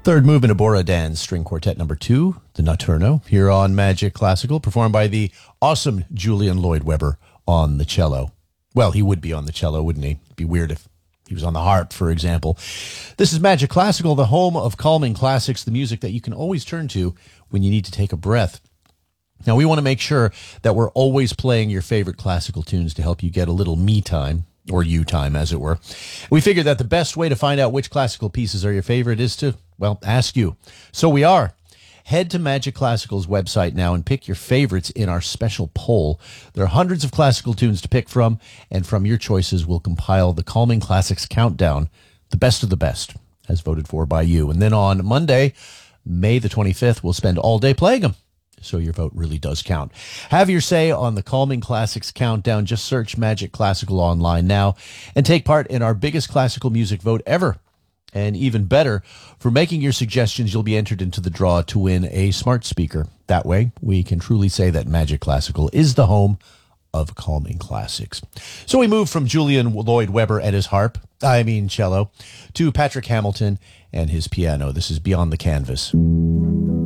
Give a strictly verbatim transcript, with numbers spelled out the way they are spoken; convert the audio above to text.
Third movement of Borodin's String Quartet number two, the Notturno, here on Magic Classical, performed by the awesome Julian Lloyd Webber on the cello. Well, he would be on the cello, wouldn't he? It'd be weird if he was on the harp, for example. This is Magic Classical, the home of calming classics, the music that you can always turn to when you need to take a breath. Now, we want to make sure that we're always playing your favorite classical tunes to help you get a little me time, or you time, as it were. We figured that the best way to find out which classical pieces are your favorite is to, well, ask you. So we are. Head to Magic Classical's website now and pick your favorites in our special poll. There are hundreds of classical tunes to pick from, and from your choices, we'll compile the Calming Classics Countdown, the best of the best, as voted for by you. And then on Monday, May the twenty-fifth, we'll spend all day playing them. So your vote really does count. Have your say on the Calming Classics Countdown. Just search Magic Classical online now and take part in our biggest classical music vote ever. And even better, for making your suggestions, you'll be entered into the draw to win a smart speaker. That way, we can truly say that Magic Classical is the home of calming classics. So we move from Julian Lloyd Webber and his harp, I mean cello, to Patrick Hamilton and his piano. This is Beyond the Canvas.